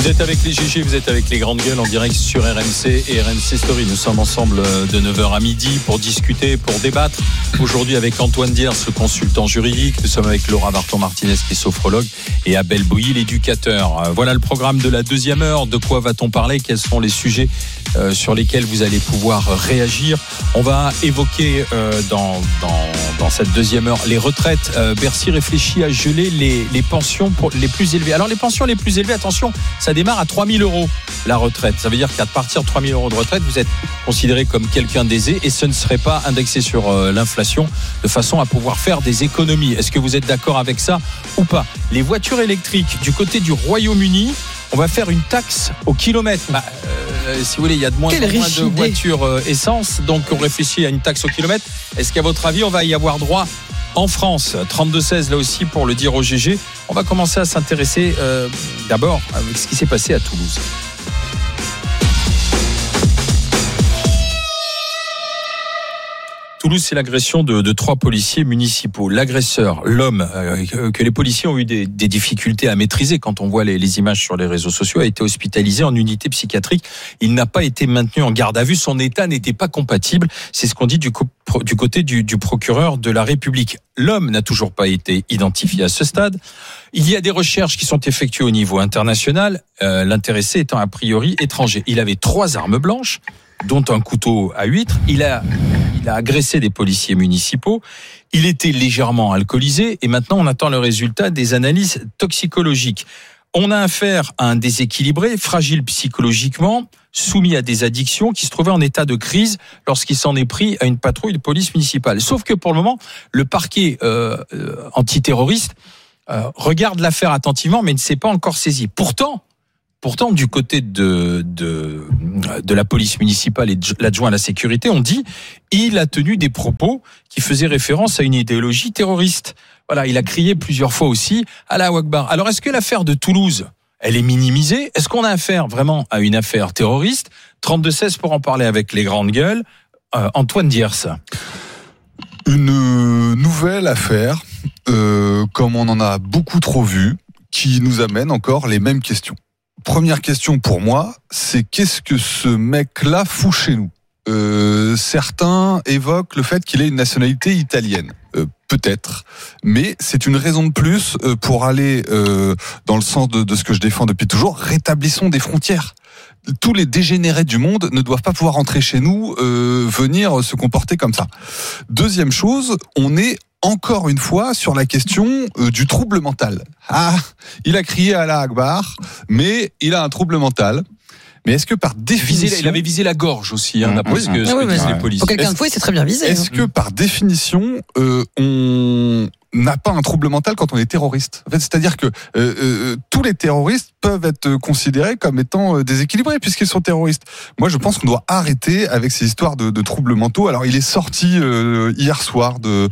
Vous êtes avec les GG, vous êtes avec les grandes gueules en direct sur RMC et RMC Story. Nous sommes ensemble de 9h à midi pour discuter, pour débattre. Aujourd'hui avec Antoine Diers, le consultant juridique. Nous sommes avec Laura Varton-Martinez qui est sophrologue et Abel Bouilly, l'éducateur. Voilà le programme de la deuxième heure. De quoi va-t-on parler? Quels sont les sujets sur lesquels vous allez pouvoir réagir? On va évoquer dans cette deuxième heure les retraites. Bercy réfléchit à geler les pensions pour les plus élevées. Alors les pensions les plus élevées, attention, ça démarre à 3 000 euros la retraite. Ça veut dire qu'à partir de 3 000 euros de retraite, vous êtes considéré comme quelqu'un d'aisé et ce ne serait pas indexé sur l'inflation de façon à pouvoir faire des économies. Est-ce que vous êtes d'accord avec ça ou pas? Les voitures électriques du côté du Royaume-Uni, on va faire une taxe au kilomètre. Si vous voulez, il y a de moins en moins de voitures essence, donc on réfléchit à une taxe au kilomètre. Est-ce qu'à votre avis, on va y avoir droit en France? 32-16 là aussi pour le dire au GG. On va commencer à s'intéresser d'abord avec ce qui s'est passé à Toulouse. Toulouse, c'est l'agression de 3 policiers municipaux. L'agresseur, l'homme que les policiers ont eu des difficultés à maîtriser quand on voit les images sur les réseaux sociaux, a été hospitalisé en unité psychiatrique. Il n'a pas été maintenu en garde à vue. Son état n'était pas compatible. C'est ce qu'on dit du côté du procureur de la République. L'homme n'a toujours pas été identifié à ce stade. Il y a des recherches qui sont effectuées au niveau international, l'intéressé étant a priori étranger. Il avait 3 armes blanches, dont un couteau à huître. Il a agressé des policiers municipaux. Il était légèrement alcoolisé et maintenant on attend le résultat des analyses toxicologiques. On a affaire à un déséquilibré, fragile psychologiquement, soumis à des addictions, qui se trouvait en état de crise lorsqu'il s'en est pris à une patrouille de police municipale. Sauf que pour le moment, le parquet antiterroriste regarde l'affaire attentivement mais ne s'est pas encore saisi. Pourtant, du côté de la police municipale et de l'adjoint à la sécurité, on dit il a tenu des propos qui faisaient référence à une idéologie terroriste. Voilà, il a crié plusieurs fois aussi Allahu Akbar. Alors, est-ce que l'affaire de Toulouse, elle est minimisée? Est-ce qu'on a affaire vraiment à une affaire terroriste? 32-16 pour en parler avec les grandes gueules. Antoine Diers. Une nouvelle affaire, comme on en a beaucoup trop vu, qui nous amène encore les mêmes questions. Première question pour moi, c'est qu'est-ce que ce mec-là fout chez nous? Certains évoquent le fait qu'il ait une nationalité italienne. Peut-être, mais c'est une raison de plus pour aller dans le sens de ce que je défends depuis toujours. Rétablissons des frontières. Tous les dégénérés du monde ne doivent pas pouvoir rentrer chez nous, venir se comporter comme ça. Deuxième chose, on est encore une fois sur la question du trouble mental. Ah, il a crié Allahu Akbar, mais il a un trouble mental. Mais est-ce que par définition... Il avait visé la gorge aussi, d'après ce que disent les policiers. Pour quelqu'un de fouet, c'est très bien visé. Est-ce que par définition, on n'a pas un trouble mental quand on est terroriste? En fait, c'est-à-dire que tous les terroristes peuvent être considérés comme étant déséquilibrés puisqu'ils sont terroristes. Moi, je pense qu'on doit arrêter avec ces histoires de troubles mentaux. Alors, il est sorti hier soir de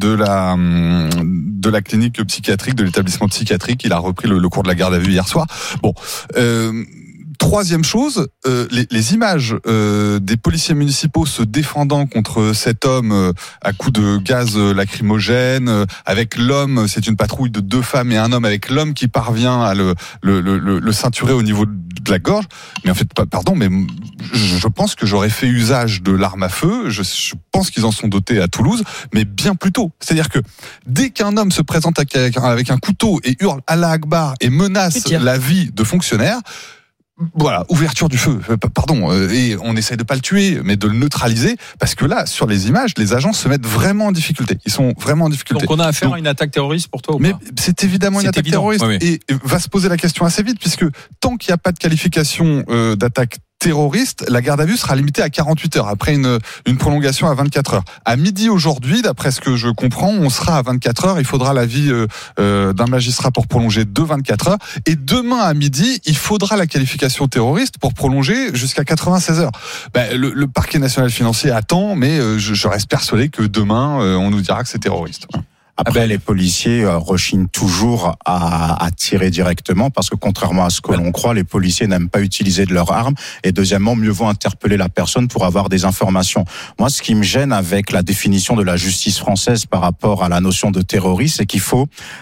la clinique psychiatrique, de l'établissement psychiatrique. Il a repris le cours de la garde à vue hier soir. Bon. Troisième chose, les images des policiers municipaux se défendant contre cet homme à coups de gaz lacrymogène, avec l'homme, c'est une patrouille de 2 femmes et un homme, avec l'homme qui parvient à le ceinturer au niveau de la gorge. Mais en fait, pardon, mais je pense que j'aurais fait usage de l'arme à feu. Je pense qu'ils en sont dotés à Toulouse, mais bien plus tôt. C'est-à-dire que dès qu'un homme se présente avec un couteau et hurle Allahu Akbar et menace la vie de fonctionnaires, voilà, ouverture du feu, pardon, et on essaie de pas le tuer, mais de le neutraliser, parce que là, sur les images, les agents se mettent vraiment en difficulté. Ils sont vraiment en difficulté. Donc on a affaire à une attaque terroriste pour toi ou pas? Mais c'est évidemment une attaque terroriste, et va se poser la question assez vite, puisque tant qu'il n'y a pas de qualification d'attaque terroriste, la garde à vue sera limitée à 48 heures, après une prolongation à 24 heures. À midi aujourd'hui, d'après ce que je comprends, on sera à 24 heures. Il faudra l'avis d'un magistrat pour prolonger de 24 heures. Et demain à midi, il faudra la qualification terroriste pour prolonger jusqu'à 96 heures. Le parquet national financier attend, mais je reste persuadé que demain, on nous dira que c'est terroriste. Après, les policiers rechignent toujours à tirer directement parce que contrairement à ce que l'on croit, les policiers n'aiment pas utiliser de leurs armes. Et deuxièmement, mieux vaut interpeller la personne pour avoir des informations. Moi, ce qui me gêne avec la définition de la justice française par rapport à la notion de terroriste, c'est qu'il faut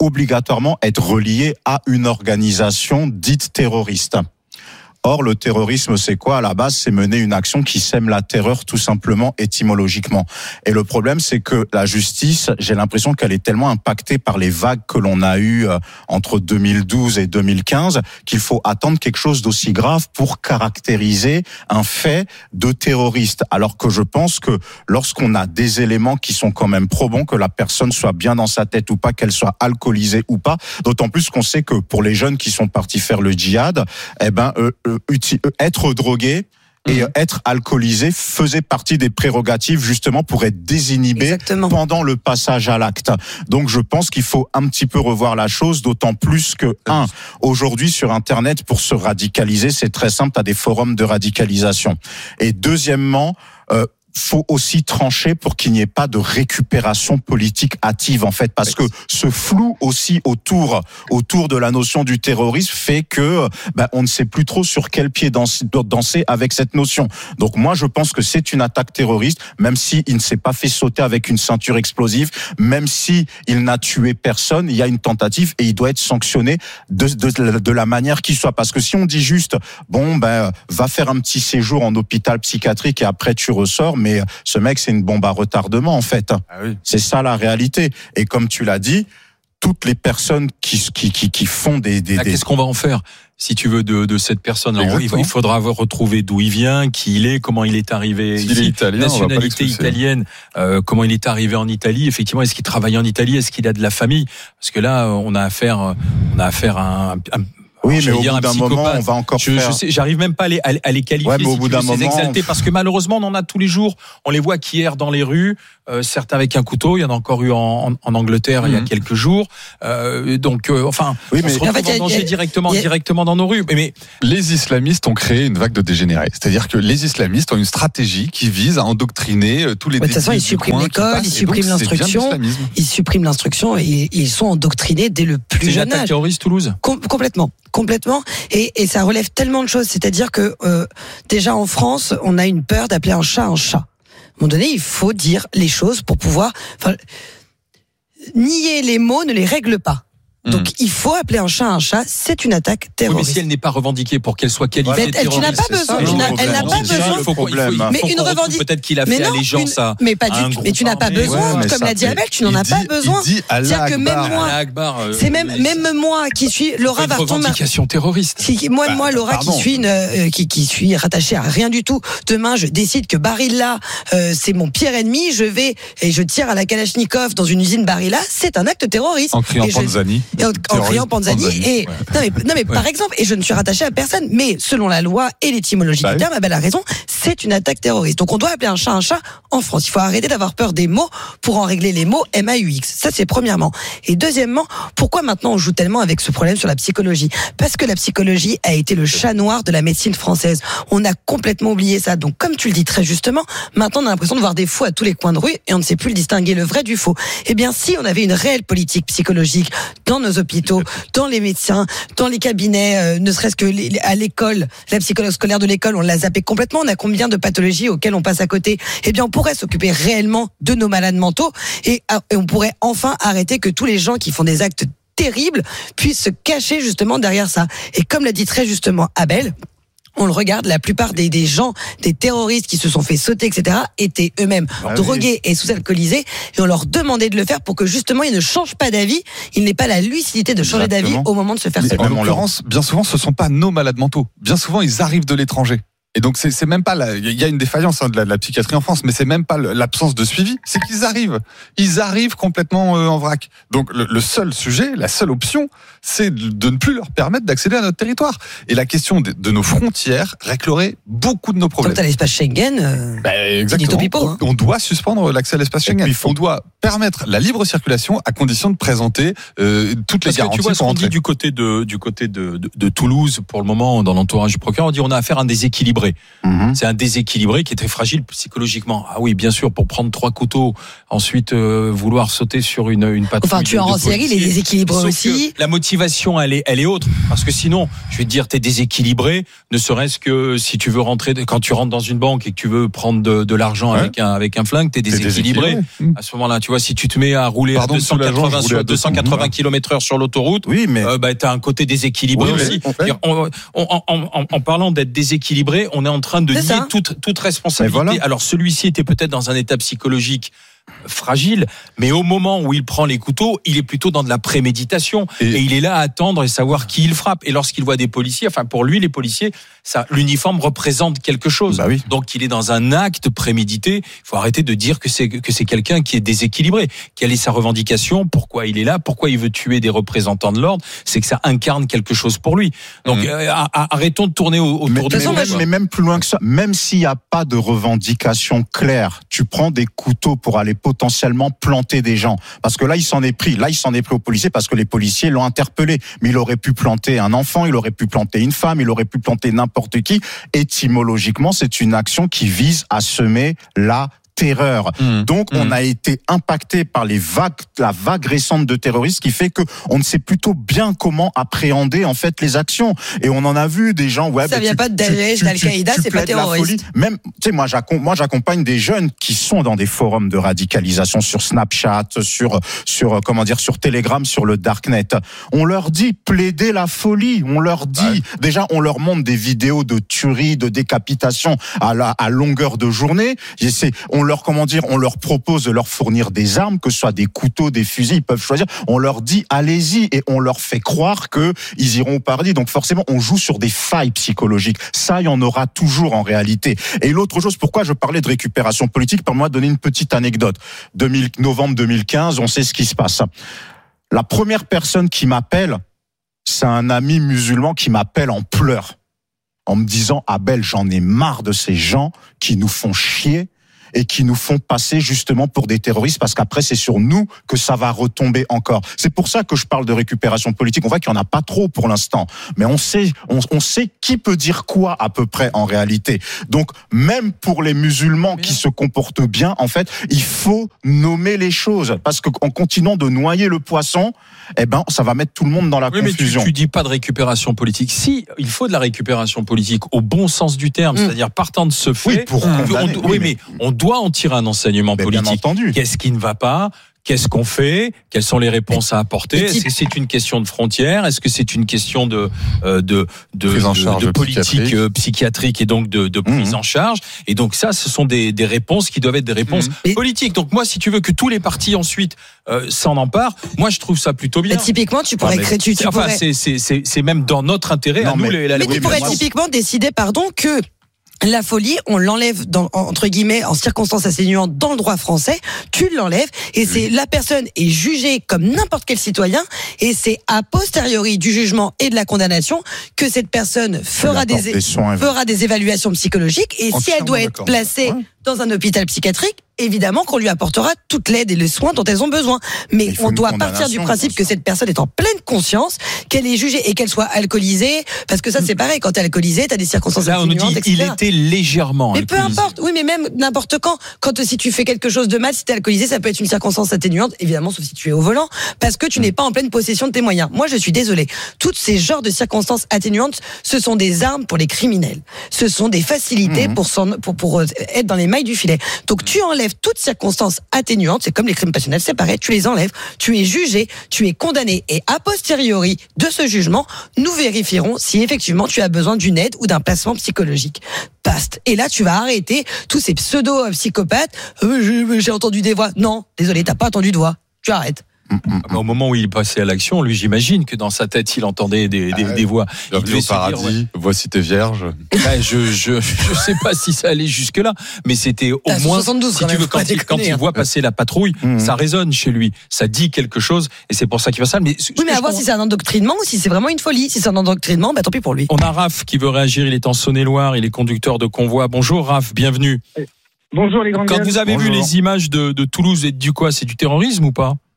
obligatoirement être relié à une organisation dite terroriste. Or, le terrorisme, c'est quoi à la base? C'est mener une action qui sème la terreur, tout simplement, étymologiquement. Et le problème, c'est que la justice, j'ai l'impression qu'elle est tellement impactée par les vagues que l'on a eues entre 2012 et 2015 qu'il faut attendre quelque chose d'aussi grave pour caractériser un fait de terroriste. Alors que je pense que lorsqu'on a des éléments qui sont quand même probants, que la personne soit bien dans sa tête ou pas, qu'elle soit alcoolisée ou pas, d'autant plus qu'on sait que pour les jeunes qui sont partis faire le djihad, être drogué et être alcoolisé faisait partie des prérogatives justement pour être désinhibé pendant le passage à l'acte. Donc je pense qu'il faut un petit peu revoir la chose, d'autant plus que aujourd'hui sur Internet, pour se radicaliser, c'est très simple, t'as des forums de radicalisation. Et deuxièmement, faut aussi trancher pour qu'il n'y ait pas de récupération politique hâtive, en fait, parce que ce flou aussi autour de la notion du terrorisme fait que on ne sait plus trop sur quel pied danser avec cette notion. Donc moi, je pense que c'est une attaque terroriste, même si il ne s'est pas fait sauter avec une ceinture explosive, même si il n'a tué personne, il y a une tentative et il doit être sanctionné de la manière qu'il soit. Parce que si on dit juste, va faire un petit séjour en hôpital psychiatrique et après tu ressors, mais ce mec, c'est une bombe à retardement, en fait. Ah oui. C'est ça la réalité. Et comme tu l'as dit, toutes les personnes qui font des... Qu'est-ce qu'on va en faire, si tu veux, de cette personne? Alors, il faudra retrouver d'où il vient, qui il est, comment il est arrivé ici. Il est italien, nationalité italienne, comment il est arrivé en Italie. Effectivement, est-ce qu'il travaille en Italie? Est-ce qu'il a de la famille? Parce que là, on a affaire à un oui, mais au bout d'un moment, on va encore faire... J'arrive même pas à les qualifier, mais au bout d'un moment, exaltés, parce que malheureusement, on en a tous les jours. On les voit qui errent dans les rues, certains avec un couteau. Il y en a encore eu en Angleterre il y a quelques jours. Donc, on se retrouve en danger directement dans nos rues. Mais les islamistes ont créé une vague de dégénérés. C'est-à-dire que les islamistes ont une stratégie qui vise à endoctriner tous les... De toute façon, ils suppriment l'école, ils suppriment l'instruction. Ils suppriment l'instruction et ils sont endoctrinés dès le plus jeune âge. C'est l'attaque terroriste Toulouse. Complètement, et ça relève tellement de choses. C'est-à-dire que déjà en France, on a une peur d'appeler un chat un chat. À un moment donné, il faut dire les choses pour pouvoir... nier les mots ne les règle pas. Donc il faut appeler un chat, c'est une attaque terroriste. Oui, mais si elle n'est pas revendiquée pour qu'elle soit qualifiée de terroriste, tu n'as pas besoin. Elle n'a pas besoin. Mais une revendication, peut-être qu'il a fait allégeance à. Mais pas du tout. Mais tu n'as pas besoin. Comme l'a dit Abel, tu n'en as pas besoin. C'est-à-dire que même moi, c'est même moi qui suis Laura Varton. Une revendication terroriste. Moi, Laura, qui suis rattachée à rien du tout. Demain, je décide que Barilla, c'est mon pire ennemi. Je vais et je tire à la Kalachnikov dans une usine Barilla. C'est un acte terroriste. En criant Panzani. En criant Panzani. Et non mais par exemple, et je ne suis rattachée à personne, mais selon la loi et l'étymologie du terme, Abel a raison, c'est une attaque terroriste. Donc on doit appeler un chat en France. Il faut arrêter d'avoir peur des mots pour en régler les mots MAUX. Ça c'est premièrement. Et deuxièmement, pourquoi maintenant on joue tellement avec ce problème sur la psychologie? Parce que la psychologie a été le chat noir de la médecine française. On a complètement oublié ça. Donc comme tu le dis très justement, maintenant on a l'impression de voir des fous à tous les coins de rue et on ne sait plus le distinguer le vrai du faux. Eh bien si on avait une réelle politique psychologique dans nos hôpitaux, dans les médecins, dans les cabinets, ne serait-ce que à l'école, la psychologue scolaire de l'école, on l'a zappé complètement. On a combien de pathologies auxquelles on passe à côté? Eh bien, on pourrait s'occuper réellement de nos malades mentaux et on pourrait enfin arrêter que tous les gens qui font des actes terribles puissent se cacher justement derrière ça. Et comme l'a dit très justement Abel, on le regarde, la plupart des gens, des terroristes qui se sont fait sauter, etc., étaient eux-mêmes drogués et sous-alcoolisés, et on leur demandait de le faire pour que justement ils ne changent pas d'avis, ils n'aient pas la lucidité de changer d'avis au moment de se faire sauter. En l'occurrence, bien souvent, ce sont pas nos malades mentaux. Bien souvent, ils arrivent de l'étranger. Et donc c'est même pas il y a une défaillance de la psychiatrie en France, mais c'est même pas l'absence de suivi, c'est qu'ils arrivent complètement en vrac. Donc le seul sujet, la seule option, c'est de ne plus leur permettre d'accéder à notre territoire. Et la question de nos frontières réglerait beaucoup de nos problèmes. Quand t'as l'espace Schengen, exactement. On doit suspendre l'accès à l'espace Schengen. On doit permettre la libre circulation à condition de présenter toutes les garanties. Tu vois ce qu'on dit du côté de Toulouse pour le moment dans l'entourage du procureur, on dit on a affaire à un déséquilibre. déséquilibré. C'est un déséquilibré qui est très fragile psychologiquement. Ah oui, bien sûr, pour prendre 3 couteaux, ensuite vouloir sauter sur une patrouille. Enfin, tueur en série, il est déséquilibré aussi. La motivation, elle est autre. Parce que sinon, je vais te dire, t'es déséquilibré, ne serait-ce que si tu veux rentrer, quand tu rentres dans une banque et que tu veux prendre de l'argent avec un flingue, t'es déséquilibré. À ce moment-là, tu vois, si tu te mets à rouler à 280 km/h sur l'autoroute, oui, mais t'as un côté déséquilibré aussi. En parlant d'être déséquilibré, on est en train de nier toute responsabilité. Voilà. Alors celui-ci était peut-être dans un état psychologique fragile, mais au moment où il prend les couteaux, il est plutôt dans de la préméditation et il est là à attendre et savoir qui il frappe. Et lorsqu'il voit des policiers, enfin pour lui les policiers, l'uniforme représente quelque chose. Bah oui. Donc il est dans un acte prémédité. Il faut arrêter de dire que c'est quelqu'un qui est déséquilibré. Quelle est sa revendication? Pourquoi il est là? Pourquoi il veut tuer des représentants de l'ordre? C'est que ça incarne quelque chose pour lui. Donc arrêtons de tourner autour de mais même plus loin que ça, même s'il n'y a pas de revendication claire, tu prends des couteaux pour aller potentiellement planter des gens. Parce que là, il s'en est pris aux policiers parce que les policiers l'ont interpellé. Mais il aurait pu planter un enfant, il aurait pu planter une femme, il aurait pu planter n'importe qui. Étymologiquement, c'est une action qui vise à semer la terreur. Donc, on a été impacté par la vague récente de terroristes qui fait que on ne sait plutôt bien comment appréhender, en fait, les actions. Et on en a vu des gens, ça vient pas de Daesh, d'Al-Qaïda, c'est pas terroriste. Même, tu sais, moi, j'accompagne des jeunes qui sont dans des forums de radicalisation sur Snapchat, sur Telegram, sur le Darknet. On leur dit, plaidez la folie. On leur dit, déjà, on leur montre des vidéos de tueries, de décapitation à longueur de journée. On leur propose de leur fournir des armes, que ce soit des couteaux, des fusils, ils peuvent choisir. On leur dit allez-y et on leur fait croire que ils iront au paradis. Donc forcément, on joue sur des failles psychologiques. Ça, il y en aura toujours en réalité. Et l'autre chose, pourquoi je parlais de récupération politique, permets-moi de donner une petite anecdote. Novembre 2015, on sait ce qui se passe. La première personne qui m'appelle, c'est un ami musulman qui m'appelle en pleurs, en me disant Abel, j'en ai marre de ces gens qui nous font chier et qui nous font passer justement pour des terroristes parce qu'après c'est sur nous que ça va retomber encore. C'est pour ça que je parle de récupération politique. On voit qu'il n'y en a pas trop pour l'instant, mais on sait qui peut dire quoi à peu près en réalité. Donc même pour les musulmans qui se comportent bien, en fait, il faut nommer les choses parce qu'en continuant de noyer le poisson, ça va mettre tout le monde dans la confusion. Mais tu dis pas de récupération politique. Si, il faut de la récupération politique au bon sens du terme, c'est-à-dire partant de ce fait. Mais on doit en tirer un enseignement politique. Bien entendu. Qu'est-ce qui ne va pas? Qu'est-ce qu'on fait? Quelles sont les réponses à apporter? Est-ce que c'est une question de frontières? Est-ce que c'est une question de politique psychiatrique et donc de prise en charge? Et donc ça, ce sont des réponses qui doivent être des réponses politiques. Donc moi, si tu veux que tous les partis ensuite s'en emparent, moi je trouve ça plutôt bien. Mais typiquement, tu pourrais c'est même dans notre intérêt à nous mais tu pourrais typiquement décider, que la folie, on l'enlève entre guillemets en circonstances atténuantes dans le droit français, tu l'enlèves et c'est la personne est jugée comme n'importe quel citoyen et c'est a posteriori du jugement et de la condamnation que cette personne fera des évaluations psychologiques et si elle doit être placée dans un hôpital psychiatrique, évidemment qu'on lui apportera toute l'aide et les soins dont elles ont besoin. Mais on doit partir du principe que cette personne est en pleine conscience, qu'elle est jugée et qu'elle soit alcoolisée, parce que ça c'est pareil, quand t'es alcoolisé, t'as des circonstances atténuantes, etc. Il était légèrement alcoolisé. Mais peu importe, oui, mais même n'importe quand si tu fais quelque chose de mal, si t'es alcoolisé, ça peut être une circonstance atténuante, évidemment, sauf si tu es au volant, parce que tu n'es pas en pleine possession de tes moyens. Moi, je suis désolée. Tous ces genres de circonstances atténuantes, ce sont des armes pour les criminels. Ce sont des facilités pour être dans les mailles du filet. Donc tu enlèves toutes circonstances atténuantes, c'est comme les crimes passionnels, c'est pareil, tu les enlèves, tu es jugé, tu es condamné et a posteriori de ce jugement, nous vérifierons si effectivement tu as besoin d'une aide ou d'un placement psychologique. Basta. Et là tu vas arrêter tous ces pseudo-psychopathes, j'ai entendu des voix. Non, désolé, t'as pas entendu de voix. Tu arrêtes. Au moment où il passait à l'action, lui, j'imagine que dans sa tête, il entendait des voix. Il devait au paradis, voici tes vierges. Je sais pas si ça allait jusque là, mais c'était au moins, 72, si tu veux, quand il voit passer la patrouille, ça résonne chez lui, ça dit quelque chose, et c'est pour ça qu'il va ça. Mais à voir si c'est un endoctrinement ou si c'est vraiment une folie. Si c'est un endoctrinement, tant pis pour lui. On a Raph qui veut réagir, il est en Saône-et-Loire, il est conducteur de convoi. Bonjour Raph, bienvenue. Bonjour les grands. Quand vous avez vu les images de Toulouse et du quoi, c'est du terrorisme ou pas?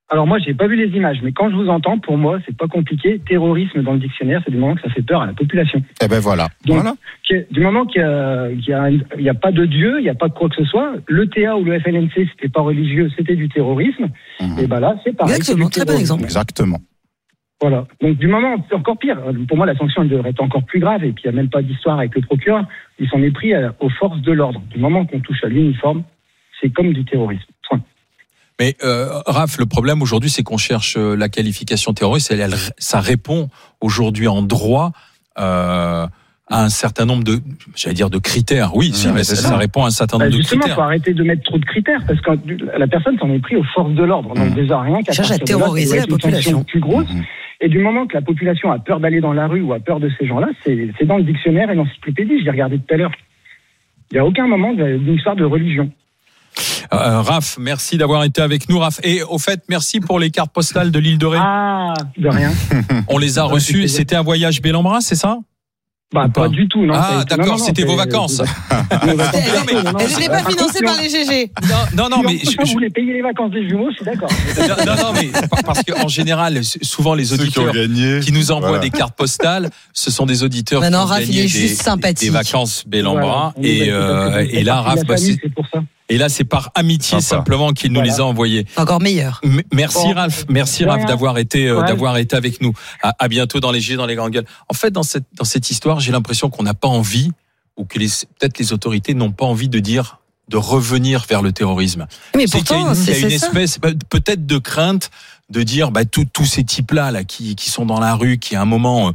Alors moi, j'ai pas vu les images, mais quand je vous entends, pour moi, c'est pas compliqué. Terrorisme dans le dictionnaire, c'est du moment que ça fait peur à la population. Eh ben voilà. Donc, voilà. Du moment qu'il y a pas de Dieu, il y a pas de quoi que ce soit, le TA ou le FLNC, c'était pas religieux, c'était du terrorisme. Et ben là, c'est pareil. Exactement, très bon exemple. Exactement. Voilà. Donc du moment, c'est encore pire. Pour moi, la sanction elle devrait être encore plus grave. Et puis il y a même pas d'histoire avec le procureur. Il s'en est pris aux forces de l'ordre. Du moment qu'on touche à l'uniforme, c'est comme du terrorisme. Point. Mais Raph, le problème aujourd'hui, c'est qu'on cherche la qualification terroriste. Ça répond aujourd'hui en droit à un certain nombre de critères. Oui, ça répond à un certain nombre de critères. Justement, il faut arrêter de mettre trop de critères parce que la personne s'en est pris aux forces de l'ordre. Donc déjà rien qu'à cherche à terroriser la population plus grosse. Et du moment que la population a peur d'aller dans la rue ou a peur de ces gens-là, c'est dans le dictionnaire et l'encyclopédie. Je l'ai regardé tout à l'heure. Il n'y a aucun moment d'une histoire de religion. Raph, merci d'avoir été avec nous, Raph. Et au fait, merci pour les cartes postales de l'île de Ré. Ah, de rien. On les a reçues. C'était un voyage Bel-en-Bras, c'est ça? Pas du tout, non. Ah, d'accord, c'était vos vacances. Elle n'est pas financée par les GG. Non, mais vous voulez payer les vacances des jumeaux, je suis d'accord. Non, mais parce qu'en général, souvent les auditeurs qui nous envoient des cartes postales, ce sont des auditeurs qui ont gagné des vacances Bel-en-Bras. Et là, Raph, c'est pour ça. Et là, c'est par amitié simplement qu'il nous les a envoyés. Encore meilleur. Merci Raph, d'avoir été avec nous. À bientôt dans les G, dans les grandes gueules. En fait, dans cette histoire, j'ai l'impression qu'on n'a pas envie, ou que peut-être les autorités n'ont pas envie de revenir vers le terrorisme. Mais pourtant, il y a une espèce peut-être de crainte de dire tous ces types-là qui sont dans la rue, qui à un moment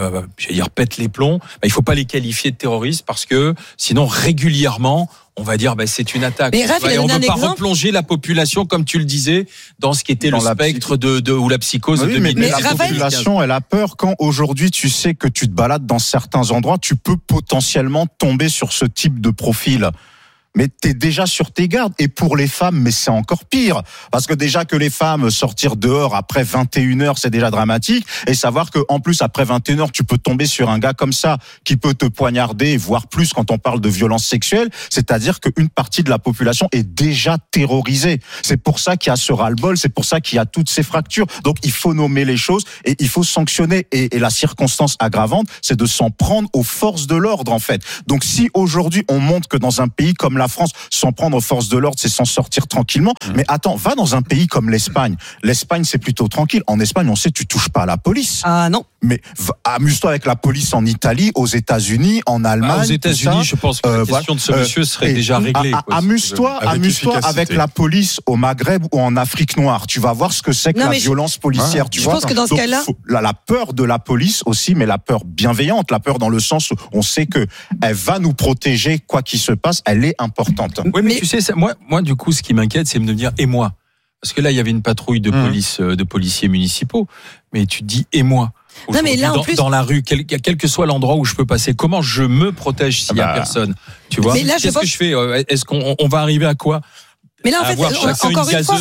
pètent les plombs, il faut pas les qualifier de terroristes parce que sinon régulièrement on va dire c'est une attaque. Mais Raph, on ne peut pas replonger la population, comme tu le disais, dans ce qui était le spectre ou la psychose de 2010. Mais la population, elle a peur quand aujourd'hui tu sais que tu te balades dans certains endroits, tu peux potentiellement tomber sur ce type de profil. Mais t'es déjà sur tes gardes. Et pour les femmes, mais c'est encore pire. Parce que déjà que les femmes sortir dehors après 21h, c'est déjà dramatique. Et savoir que, en plus, après 21h, tu peux tomber sur un gars comme ça, qui peut te poignarder, voire plus quand on parle de violence sexuelle. C'est-à-dire qu'une partie de la population est déjà terrorisée. C'est pour ça qu'il y a ce ras-le-bol, c'est pour ça qu'il y a toutes ces fractures. Donc, il faut nommer les choses et il faut sanctionner. Et la circonstance aggravante, c'est de s'en prendre aux forces de l'ordre, en fait. Donc, si aujourd'hui, on montre que dans un pays comme la France, s'en prendre aux forces de l'ordre, c'est s'en sortir tranquillement. Mais attends, va dans un pays comme l'Espagne. L'Espagne, c'est plutôt tranquille. En Espagne, on sait, tu touches pas à la police. Ah non. Mais amuse-toi avec la police en Italie, aux États-Unis, en Allemagne. Aux États-Unis, je pense que la question de ce monsieur serait déjà réglée. Amuse-toi avec la police au Maghreb ou en Afrique noire. Tu vas voir ce que c'est que la violence policière. Tu vois. Je pense que dans ce cas-là, la peur de la police aussi, mais la peur bienveillante, la peur dans le sens où on sait que elle va nous protéger quoi qu'il se passe. Elle est importante. Oui, mais tu sais, moi, du coup, ce qui m'inquiète, c'est de me dire, et moi? Parce que là, il y avait une patrouille de police, de policiers municipaux, mais tu te dis, et moi? Non, mais là, dans la rue, quel que soit l'endroit où je peux passer, comment je me protège s'il y a personne? Tu vois? Qu'est-ce que je fais? Est-ce qu'on va arriver à quoi? Mais là, en fait, encore une fois,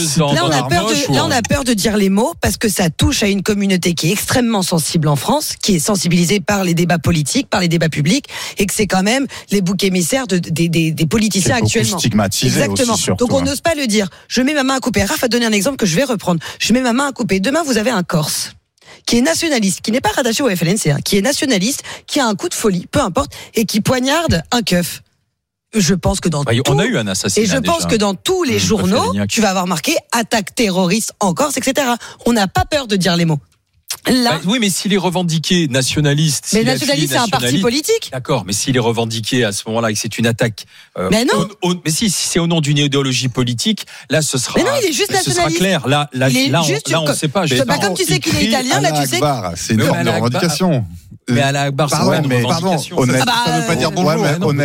là, on a peur de dire les mots parce que ça touche à une communauté qui est extrêmement sensible en France, qui est sensibilisée par les débats politiques, par les débats publics, et que c'est quand même les boucs émissaires des politiciens actuellement. Stigmatisé. Exactement. Aussi, surtout, donc on n'ose pas le dire. Je mets ma main à couper. Raph a donné un exemple que je vais reprendre. Je mets ma main à couper. Demain, vous avez un Corse qui est nationaliste, qui n'est pas rattaché au FLNC, qui est nationaliste, qui a un coup de folie, peu importe, et qui poignarde un keuf. Je pense que on a eu un assassinat. Et je pense que dans tous les journaux, tu vas avoir marqué attaque terroriste en Corse, etc. On n'a pas peur de dire les mots. Là, oui, mais s'il est revendiqué nationaliste. Mais nationaliste, c'est un parti politique. D'accord, mais s'il est revendiqué à ce moment-là et que c'est une attaque. Mais non. Mais si c'est au nom d'une idéologie politique, là, ce sera. Mais non, il est juste nationaliste. Ce sera clair. Là, on ne sait pas. Comme tu sais qu'il est italien, là, tu sais. C'est une forme de revendication. Mais à la barre, pardon, ça veut pas dire bonjour.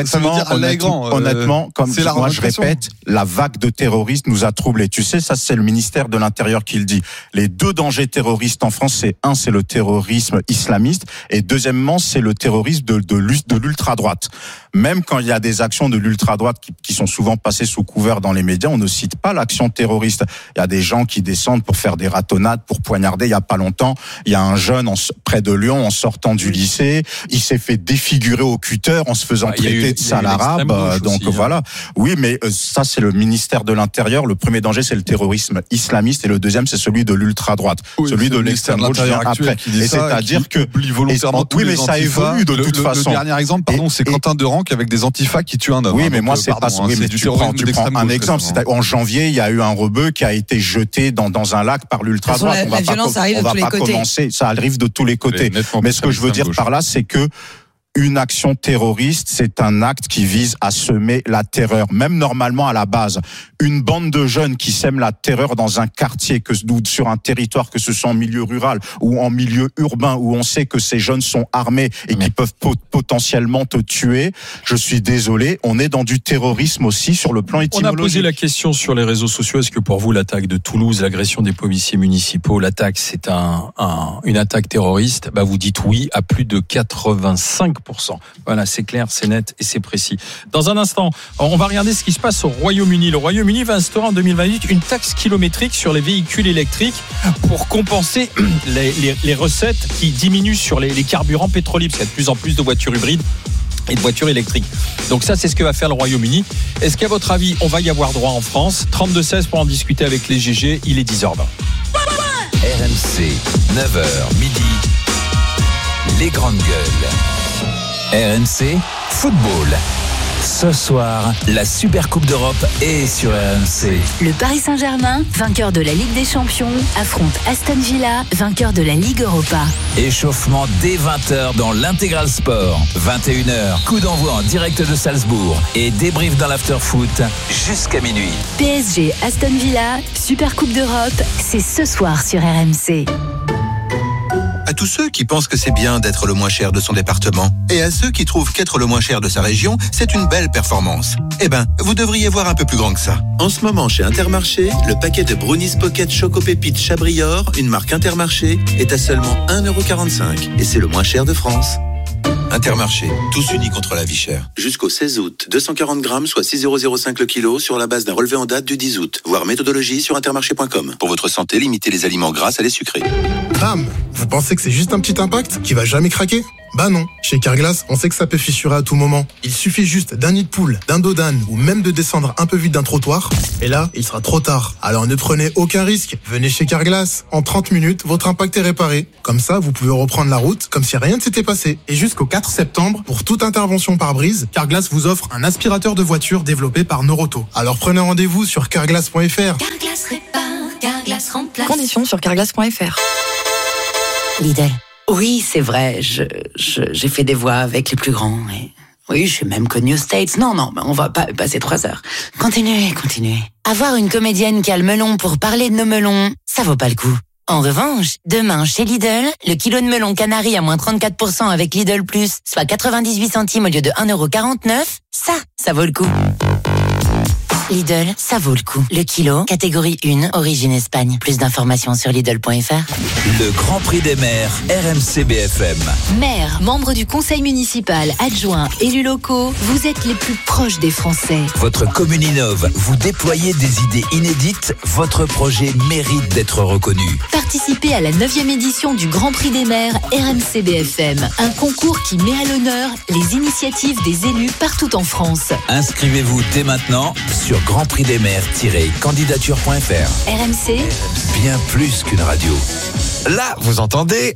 Honnêtement, comme moi je répète, la vague de terroristes nous a troublés. Tu sais, ça c'est le ministère de l'Intérieur qui le dit. Les deux dangers terroristes en France, c'est le terrorisme islamiste, et deuxièmement, c'est le terrorisme de l'ultra-droite. Même quand il y a des actions de l'ultra-droite qui sont souvent passées sous couvert dans les médias, on ne cite pas l'action terroriste. Il y a des gens qui descendent pour faire des ratonnades, pour poignarder. Il y a pas longtemps, il y a un jeune près de Lyon, en sortant du lycée. Il s'est fait défigurer au cutter en se faisant traiter de sale arabe. Donc aussi, voilà. Oui, mais ça, c'est le ministère de l'Intérieur. Le premier danger, c'est le terrorisme islamiste, et le deuxième, c'est celui de l'ultra-droite. Oui, celui de l'extrême gauche vient après. Et c'est-à-dire que volontairement oui, mais ça évolue de toute façon. Le dernier exemple, c'est Quentin Deranque avec des antifas qui tuent un homme. Oui, mais moi, c'est pas ça. Oui, mais tu prends un exemple. En janvier, il y a eu un rebeu qui a été jeté dans un lac par l'ultra-droite. La violence arrive de tous les côtés. Ça arrive de tous les côtés. Mais ce que je veux dire par là, c'est que une action terroriste, c'est un acte qui vise à semer la terreur. Même normalement à la base, une bande de jeunes qui sèment la terreur dans un quartier, sur un territoire, que ce soit en milieu rural ou en milieu urbain, où on sait que ces jeunes sont armés et qui peuvent potentiellement te tuer. Je suis désolé, on est dans du terrorisme aussi sur le plan étymologique. On a posé la question sur les réseaux sociaux. Est-ce que pour vous, l'attaque de Toulouse, l'agression des policiers municipaux, l'attaque, c'est une attaque terroriste? Vous dites oui à plus de 85%. Voilà, c'est clair, c'est net et c'est précis. Dans un instant, on va regarder ce qui se passe au Royaume-Uni. Le Royaume-Uni va instaurer en 2028 une taxe kilométrique sur les véhicules électriques pour compenser les recettes qui diminuent sur les carburants pétroliers, parce qu'il y a de plus en plus de voitures hybrides et de voitures électriques. Donc ça, c'est ce que va faire le Royaume-Uni. Est-ce qu'à votre avis, on va y avoir droit en France? 32-16 pour en discuter avec les GG. Il est 10h20. RMC, 9h, midi. Les grandes gueules. RMC Football. Ce soir, la Super Coupe d'Europe est sur RMC. Le Paris Saint-Germain, vainqueur de la Ligue des Champions, affronte Aston Villa, vainqueur de la Ligue Europa. Échauffement dès 20h dans l'Intégral Sport. 21h, coup d'envoi en direct de Salzbourg et débrief dans l'after-foot jusqu'à minuit. PSG Aston Villa, Super Coupe d'Europe, c'est ce soir sur RMC. À tous ceux qui pensent que c'est bien d'être le moins cher de son département, et à ceux qui trouvent qu'être le moins cher de sa région, c'est une belle performance. Vous devriez voir un peu plus grand que ça. En ce moment, chez Intermarché, le paquet de Brownies Pocket Choco Pépites Chabrior, une marque Intermarché, est à seulement 1,45 €. Et c'est le moins cher de France. Intermarché, tous unis contre la vie chère. Jusqu'au 16 août, 240 grammes, soit 6,05 € le kilo, sur la base d'un relevé en date du 10 août. Voir méthodologie sur intermarché.com. Pour votre santé, limitez les aliments gras à les sucrés. Bam! Vous pensez que c'est juste un petit impact qui va jamais craquer? Bah non, chez Carglass, on sait que ça peut fissurer à tout moment. Il suffit juste d'un nid de poule, d'un dos d'âne ou même de descendre un peu vite d'un trottoir, et là, il sera trop tard. Alors ne prenez aucun risque, venez chez Carglass. En 30 minutes, votre impact est réparé. Comme ça, vous pouvez reprendre la route comme si rien ne s'était passé. Et jusqu'au 4 septembre, pour toute intervention par brise, Carglass vous offre un aspirateur de voiture développé par Noroto. Alors prenez rendez-vous sur carglass.fr. Carglass répare, Carglass remplace. Conditions sur carglass.fr. Lidl. Oui, c'est vrai, j'ai fait des voix avec les plus grands. Et oui, je suis même connue aux States. Non, on va pas passer 3 heures. Continuez. Avoir une comédienne qui a le melon pour parler de nos melons, ça vaut pas le coup. En revanche, demain, chez Lidl, le kilo de melon Canary à moins 34% avec Lidl Plus, soit 98 centimes au lieu de 1,49 €, ça vaut le coup. Lidl, ça vaut le coup. Le kilo, catégorie 1, origine Espagne. Plus d'informations sur Lidl.fr. Le Grand Prix des maires, RMC BFM. Maire, membre du conseil municipal, adjoint, élus locaux, vous êtes les plus proches des Français. Votre commune innove, vous déployez des idées inédites, votre projet mérite d'être reconnu. Participez à la 9e édition du Grand Prix des maires RMC BFM. Un concours qui met à l'honneur les initiatives des élus partout en France. Inscrivez-vous dès maintenant sur grandprixdesmaires-candidature.fr. RMC, bien plus qu'une radio. Là, vous entendez?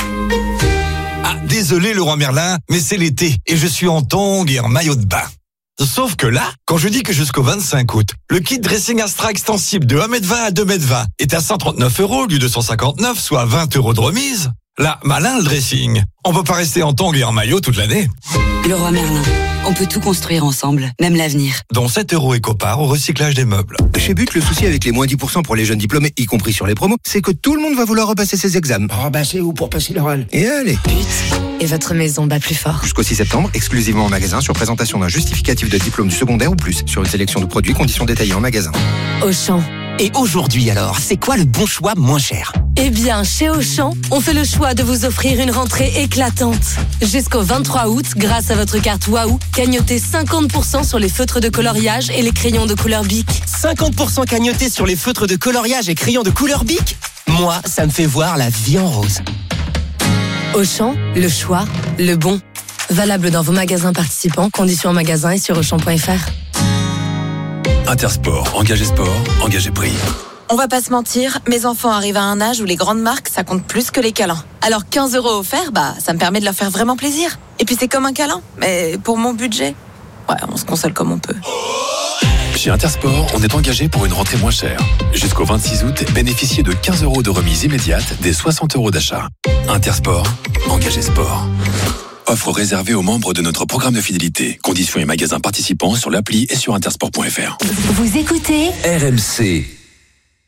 Ah, désolé Leroy Merlin, mais c'est l'été et je suis en tongs et en maillot de bain. Sauf que là, quand je dis que jusqu'au 25 août, le kit dressing Astra extensible de 1m20 à 2m20 est à 139 € au lieu de 159, soit 20 € de remise, là, malin le dressing. On peut pas rester en tongs et en maillot toute l'année. Leroy Merlin, on peut tout construire ensemble, même l'avenir. Dont 7 € éco-part au recyclage des meubles. Chez But, le souci avec les moins 10% pour les jeunes diplômés, y compris sur les promos, c'est que tout le monde va vouloir repasser ses examens. Repasser ou pour passer l'oral. Et allez. But, et votre maison bat plus fort. Jusqu'au 6 septembre, exclusivement en magasin, sur présentation d'un justificatif de diplôme du secondaire ou plus, sur une sélection de produits, conditions détaillées en magasin. Auchan. Et aujourd'hui alors, c'est quoi le bon choix moins cher? Eh bien, chez Auchan, on fait le choix de vous offrir une rentrée éclatante. Jusqu'au 23 août, grâce à votre carte Waouh, cagnotez 50% sur les feutres de coloriage et les crayons de couleur Bic. 50% cagnotés sur les feutres de coloriage et crayons de couleur Bic? Moi, ça me fait voir la vie en rose. Auchan, le choix, le bon. Valable dans vos magasins participants, conditions en magasin et sur Auchan.fr. Intersport, engagé sport, engagé prix. On va pas se mentir, mes enfants arrivent à un âge où les grandes marques, ça compte plus que les câlins. Alors 15 € offerts, ça me permet de leur faire vraiment plaisir. Et puis c'est comme un câlin, mais pour mon budget, ouais, on se console comme on peut. Chez Intersport, on est engagé pour une rentrée moins chère. Jusqu'au 26 août, bénéficiez de 15 € de remise immédiate des 60 € d'achat. Intersport, engagé sport. Offre réservée aux membres de notre programme de fidélité. Conditions et magasins participants sur l'appli et sur intersport.fr. Vous écoutez RMC.